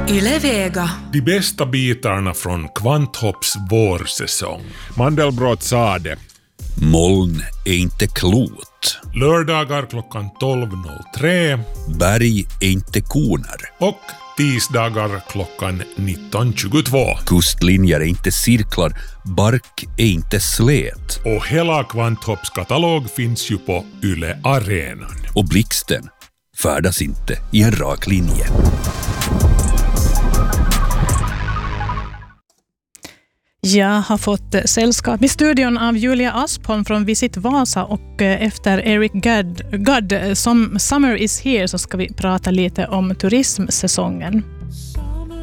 Yle Vega. De bästa bitarna från Kvanthopps vårsäsong. Mandelbrot sa det. Moln är inte klot. Lördagar klockan 12.03. Berg är inte koner. Och tisdagar klockan 19.22. Kustlinjer är inte cirklar. Bark är inte slät. Och hela Kvanthopps katalog finns ju på Yle Arenan. Och blixten färdas inte i en rak linje. Jag har fått sällskap i studion av Julia Aspholm från Visit Vasa och efter Eric Gadd som Summer is here så ska vi prata lite om turismsäsongen.